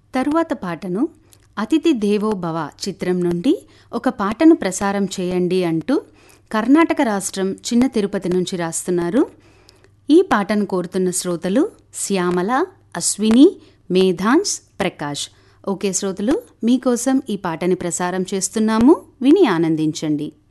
తరువాత పాటను అతిథి దేవో భవ చిత్రం నుండి ఒక పాటను ప్రసారం చేయండి అంటూ కర్ణాటక రాష్ట్రం చిన్న తిరుపతి నుంచి రాస్తున్నారు. ఈ పాటను కోరుతున్న శ్రోతలు శ్యామల, అశ్విని, మేధాన్స్, ప్రకాష్. ఓకే శ్రోతలు, మీకోసం ఈ పాటని ప్రసారం చేస్తున్నాము, విని ఆనందించండి.